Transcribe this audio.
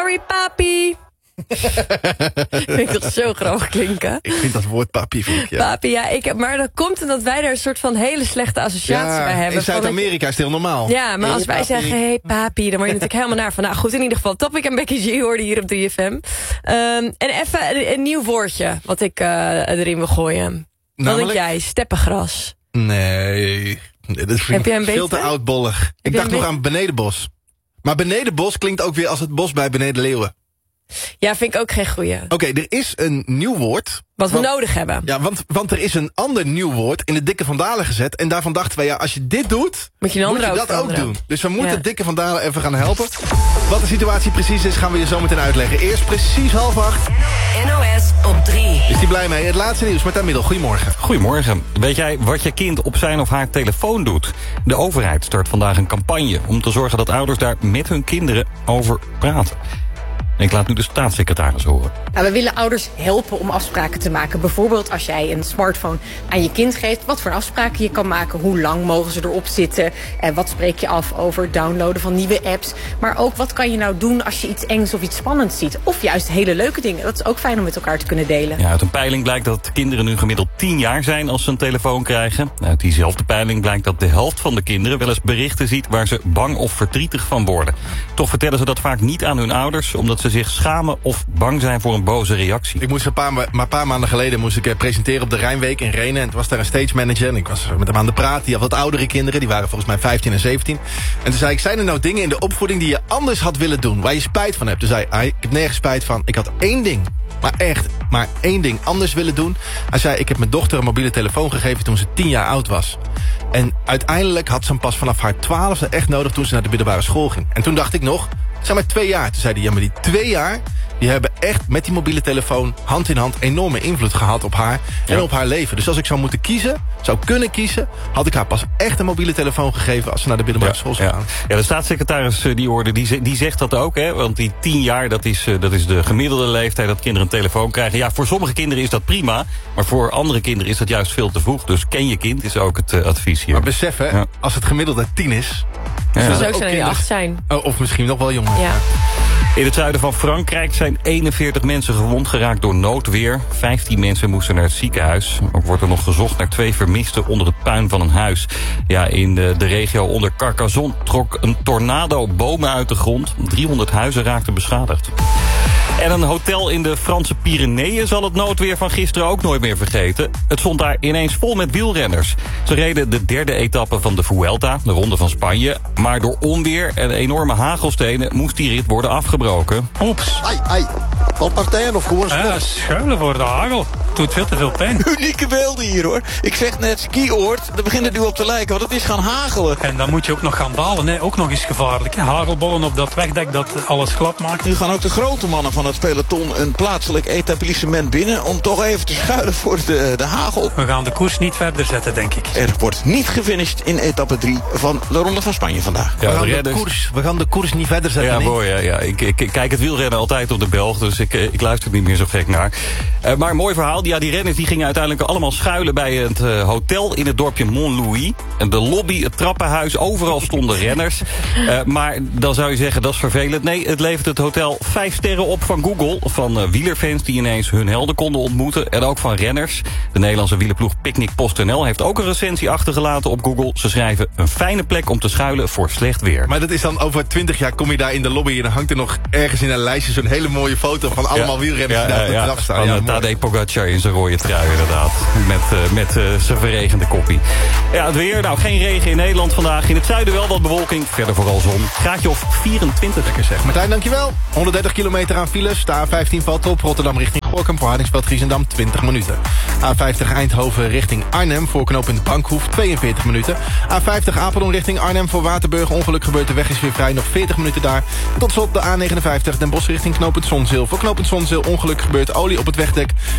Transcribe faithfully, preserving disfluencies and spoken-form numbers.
sorry papi. Vind ik toch zo grappig klinken. Ik vind dat woord papi, vind ik, ja. Papi, ja, ik, maar dat komt omdat wij daar een soort van hele slechte associatie ja, bij hebben. in Zuid-Amerika is het heel normaal. Ja, maar hey, als wij papi. zeggen, hey papi, dan word je natuurlijk helemaal naar van. Nou goed, in ieder geval, Topic en Becky G hoorden hier op drie F M. Um, en even een, een nieuw woordje wat ik uh, erin wil gooien. Wat Namelijk? denk jij? Steppengras. Nee, dat is Heb jij een veel te betere? oudbollig. Ik jij dacht een nog be- aan Benedenbos. Maar Benedenbos klinkt ook weer als het bos bij Beneden Leeuwen. Ja, vind ik ook geen goeie. Oké, okay, er is een nieuw woord. Wat we want, nodig hebben. Ja, want, want er is een ander nieuw woord in de Dikke van Dalen gezet. En daarvan dachten wij, ja, als je dit doet, Moet je, een moet andere je ook dat ook veranderen. doen. Dus we moeten Ja. Dikke van Dalen even gaan helpen. Wat de situatie precies is, gaan we je zo meteen uitleggen. Eerst precies half acht. N O S op drie. Is die blij mee? Het laatste nieuws met Middel. Goedemorgen. Goedemorgen. Weet jij wat je kind op zijn of haar telefoon doet? De overheid start vandaag een campagne om te zorgen dat ouders daar met hun kinderen over praten. Ik laat nu de staatssecretaris horen. Nou, we willen ouders helpen om afspraken te maken. Bijvoorbeeld als jij een smartphone aan je kind geeft, wat voor afspraken je kan maken. Hoe lang mogen ze erop zitten? En wat spreek je af over downloaden van nieuwe apps? Maar ook wat kan je nou doen als je iets engs of iets spannends ziet? Of juist hele leuke dingen. Dat is ook fijn om met elkaar te kunnen delen. Ja, uit een peiling blijkt dat kinderen nu gemiddeld tien jaar zijn als ze een telefoon krijgen. Uit diezelfde peiling blijkt dat de helft van de kinderen wel eens berichten ziet waar ze bang of verdrietig van worden. Toch vertellen ze dat vaak niet aan hun ouders, omdat ze zich schamen of bang zijn voor een boze reactie. Ik moest een paar, maar een paar maanden geleden moest ik eh, presenteren op de Rijnweek in Renen. En het was daar een stage manager en ik was met hem aan de praat. Die had wat oudere kinderen, die waren volgens mij vijftien en zeventien. En toen zei ik, zijn er nou dingen in de opvoeding die je anders had willen doen? Waar je spijt van hebt? Toen zei hij, ik heb nergens spijt van. Ik had één ding, maar echt, maar één ding anders willen doen. Hij zei, ik heb mijn dochter een mobiele telefoon gegeven toen ze tien jaar oud was. En uiteindelijk had ze hem pas vanaf haar twaalfde echt nodig toen ze naar de middelbare school ging. En toen dacht ik nog, zeg maar twee jaar. Toen zei hij, ja, maar die twee jaar, die hebben echt met die mobiele telefoon hand in hand enorme invloed gehad op haar en Ja. op haar leven. Dus als ik zou moeten kiezen, zou kunnen kiezen, had ik haar pas echt een mobiele telefoon gegeven als ze naar de middelbare school zou ja. gaan. Ja, de staatssecretaris eh, die hoorde, die, ze- die zegt dat ook, hè? Want die tien jaar, dat is, eh, dat is de gemiddelde leeftijd dat kinderen een telefoon krijgen. Ja, voor sommige kinderen is dat prima, maar voor andere kinderen is dat juist veel te vroeg. Dus ken je kind is ook het uh, advies hier. Maar besef, hè, Ja. als het gemiddelde tien is, Ja. Dus dat ook ook zijn er die kinderen- acht zijn. oh, of misschien nog wel jonger. Ja. In het zuiden van Frankrijk zijn eenenveertig mensen gewond geraakt door noodweer. vijftien mensen moesten naar het ziekenhuis. Ook wordt er nog gezocht naar twee vermisten onder het puin van een huis. Ja, in de, de regio onder Carcassonne trok een tornado bomen uit de grond. driehonderd huizen raakten beschadigd. En een hotel in de Franse Pyreneeën zal het noodweer van gisteren ook nooit meer vergeten. Het stond daar ineens vol met wielrenners. Ze reden de derde etappe van de Vuelta, de Ronde van Spanje. Maar door onweer en enorme hagelstenen moest die rit worden afgebroken. Oeps. Ai, ai. Valpartijen of gewoon Ja, schuilen voor de hagel. Doet veel te veel pijn. Unieke beelden hier, hoor. Ik zeg net skioord, daar begint het nu op te lijken, want het is gaan hagelen. En dan moet je ook nog gaan dalen. Hè. Ook nog eens gevaarlijk. Hè. Hagelbollen op dat wegdek dat alles glad maakt. Nu gaan ook de grote mannen van het peloton een plaatselijk etablissement binnen om toch even te schuilen voor de, de hagel. We gaan de koers niet verder zetten, denk ik. Er wordt niet gefinished in etappe drie van de Ronde van Spanje vandaag. We, Ja, gaan de de redders- koers, we gaan de koers niet verder zetten. Ja, nee. mooi. Ja, ja. Ik, ik, ik kijk het wielrennen altijd op de Belg, dus ik, eh, ik luister er niet meer zo gek naar. Uh, maar een mooi verhaal. Ja, die renners die gingen uiteindelijk allemaal schuilen bij het uh, hotel in het dorpje Montlouis. En de lobby, het trappenhuis, overal stonden renners. Uh, maar dan zou je zeggen, dat is vervelend. Nee, het levert het hotel vijf sterren op van Google. Van uh, wielerfans die ineens hun helden konden ontmoeten. En ook van renners. De Nederlandse wielerploeg Picnic PostNL heeft ook een recensie achtergelaten op Google. Ze schrijven een fijne plek om te schuilen voor slecht weer. Maar dat is dan over twintig jaar kom je daar in de lobby en dan hangt er nog ergens in een lijstje zo'n hele mooie foto van allemaal wielrenners die daar op de trap staan. Van Ja, uh, mooi. Tadej Pogacar in zijn rode trui inderdaad. Met, uh, met uh, zijn verregende koppie. Ja, het weer. Nou, geen regen in Nederland vandaag. In het zuiden wel wat bewolking. Verder vooral zon. Graadje of vierentwintig. Lekker zeg. Martijn, dankjewel. honderddertig kilometer aan files. De A vijftien valt op. Rotterdam richting Gorkum. Voor Hardingsveld, Giesendam twintig minuten. A vijftig Eindhoven richting Arnhem. Voor knooppunt Bankhoef tweeënveertig minuten. A vijftig Apeldoorn richting Arnhem. Voor Waterburg. Ongeluk gebeurt, de weg is weer vrij. Nog veertig minuten daar. Tot slot de A negenenvijftig Den Bosch richting knooppunt Zonzeel. Voor knooppunt Zonzeel ongeluk gebeurt, olie op het wegdek.